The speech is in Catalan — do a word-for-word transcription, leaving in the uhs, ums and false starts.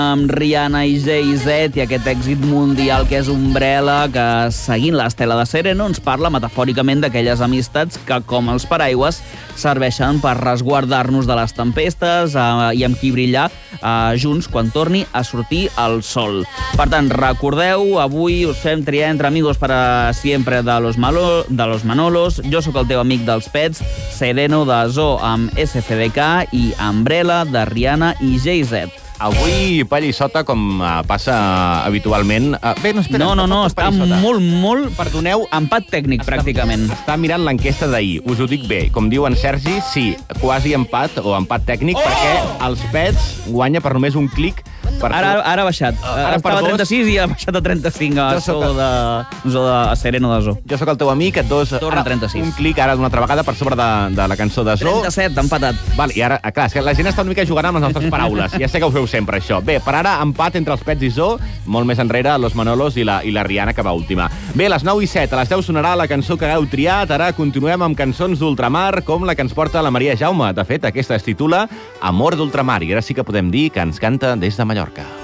amb Rihanna i Jay-Z i aquest èxit mundial que és Umbrella, que seguint l'estela de Sereno ens parla metafòricament d'aquelles amistats que, com els paraigües, serveixen per resguardar-nos de les tempestes eh, i amb qui brillar eh, junts quan torni a sortir el sol. Per tant, recordeu, avui us fem triar entre amigos para siempre de los, Malo, de los Manolos. Jo sóc el teu amic dels pets, Sereno de Zoo amb S F D K i Umbrella de Rihanna i Jay-Z. Avui, Pallissota, com uh, passa habitualment... Uh, bé, no, espera. No, no, no, està molt, molt... Perdoneu, empat tècnic, està, pràcticament. Està mirant l'enquesta d'ahir. Us ho dic bé. Com diu en Sergi, sí, quasi empat o empat tècnic, oh! perquè els pets guanya per només un clic. Per ara, ara ha baixat. Uh, ara Estava a trenta-sis i ha baixat a trenta-cinc a, so el... de, so de, a Sereno de Zoo. Jo sóc el teu amic, et dos... Torna a trenta-sis. Un clic ara d'una altra vegada per sobre de, de la cançó de Zoo. trenta-set, empatat. Vale, i ara, clar, és que la gent està una mica jugant amb les nostres paraules. Ja sé que ho feu sempre, això. Bé, per ara, empat entre els pets i Zoo, molt més enrere, Los Manolos i la, i la Rihanna, que va última. Bé, a les nou i set, a les deu sonarà la cançó que heu triat. Ara continuem amb cançons d'ultramar, com la que ens porta la Maria Jaume. De fet, aquesta es titula Amor d'ultramar, i ara sí que podem dir que ens canta des de Mallorca.